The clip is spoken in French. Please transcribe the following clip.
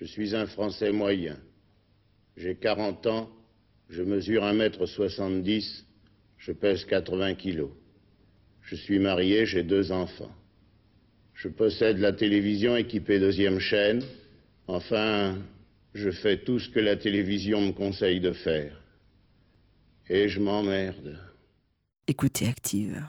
Je suis un Français moyen. J'ai 40 ans, je mesure 1,70 m, je pèse 80 kilos. Je suis marié, j'ai 2 enfants. Je possède la télévision équipée 2e chaîne. Enfin, je fais tout ce que la télévision me conseille de faire. Et je m'emmerde. Écoutez Active.